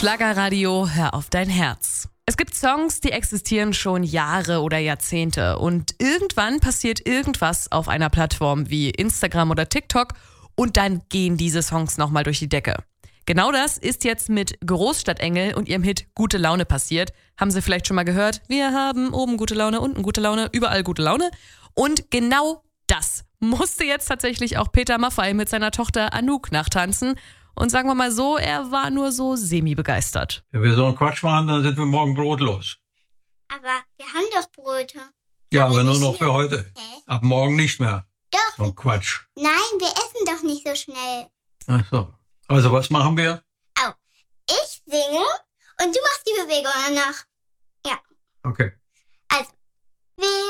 Schlagerradio, hör auf dein Herz. Es gibt Songs, die existieren schon Jahre oder Jahrzehnte und irgendwann passiert irgendwas auf einer Plattform wie Instagram oder TikTok und dann gehen diese Songs nochmal durch die Decke. Genau das ist jetzt mit Großstadtengel und ihrem Hit Gute Laune passiert. Haben Sie vielleicht schon mal gehört? Wir haben oben gute Laune, unten gute Laune, überall gute Laune. Und genau das musste jetzt tatsächlich auch Peter Maffay mit seiner Tochter Anouk nachtanzen. Und sagen wir mal so, er war nur so semi-begeistert. Wenn wir so einen Quatsch machen, dann sind wir morgen brotlos. Aber wir haben doch Brote. Ja, aber nur noch für heute. Hä? Ab morgen nicht mehr. Doch. So ein Quatsch. Nein, wir essen doch nicht so schnell. Ach so. Also was machen wir? Ich singe und du machst die Bewegung danach. Ja. Okay. Also, wir